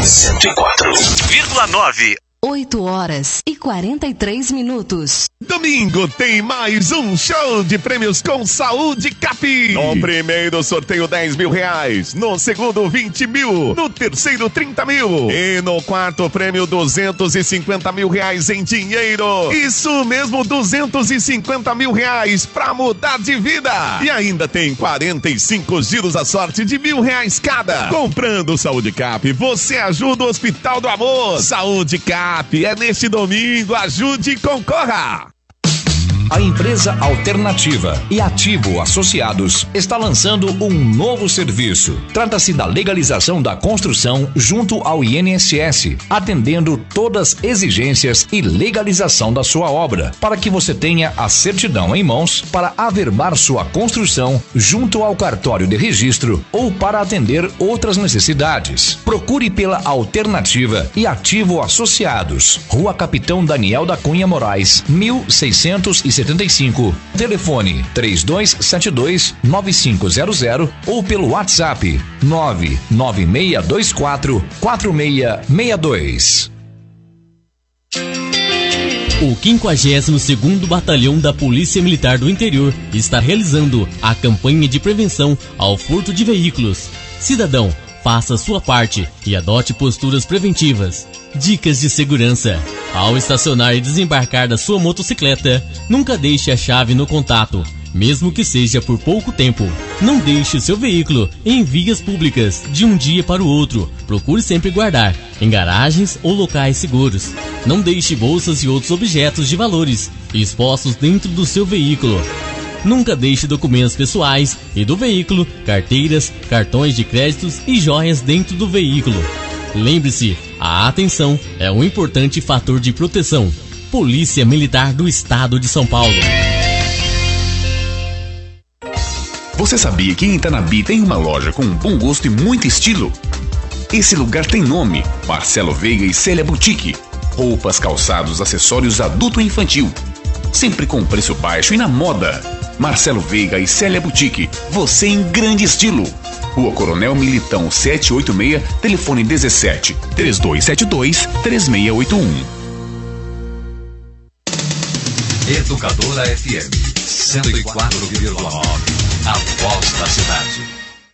104,9. 8h43. Domingo tem mais um show de prêmios com Saúde Cap. No primeiro sorteio 10 mil reais, no segundo 20 mil, no terceiro 30 mil e no quarto prêmio 250 mil reais em dinheiro. Isso mesmo, 250 mil reais pra mudar de vida. E ainda tem 45 giros à sorte de R$1.000 cada. Comprando Saúde Cap, você ajuda o Hospital do Amor. Saúde Cap é neste domingo, ajude e concorra. A empresa Alternativa e Ativo Associados está lançando um novo serviço. Trata-se da legalização da construção junto ao INSS, atendendo todas as exigências e legalização da sua obra, para que você tenha a certidão em mãos para averbar sua construção junto ao cartório de registro ou para atender outras necessidades. Procure pela Alternativa e Ativo Associados, Rua Capitão Daniel da Cunha Moraes, 1675. Telefone 3272-9500 ou pelo WhatsApp 99624-4662. O 52º Batalhão da Polícia Militar do Interior está realizando a campanha de prevenção ao furto de veículos. Cidadão, faça sua parte e adote posturas preventivas. Dicas de segurança. Ao estacionar e desembarcar da sua motocicleta, nunca deixe a chave no contato, mesmo que seja por pouco tempo. Não deixe o seu veículo em vias públicas de um dia para o outro. Procure sempre guardar em garagens ou locais seguros. Não deixe bolsas e outros objetos de valores expostos dentro do seu veículo. Nunca deixe documentos pessoais e do veículo, carteiras, cartões de créditos e joias dentro do veículo. Lembre-se, a atenção é um importante fator de proteção. Polícia Militar do Estado de São Paulo. Você sabia que em Itanabi tem uma loja com bom gosto e muito estilo? Esse lugar tem nome: Marcelo Veiga e Célia Boutique. Roupas, calçados, acessórios adulto e infantil. Sempre com preço baixo e na moda. Marcelo Veiga e Célia Boutique. Você em grande estilo. Rua Coronel Militão 786, telefone 17 3272 3681. Educadora FM 104,9. A voz da cidade.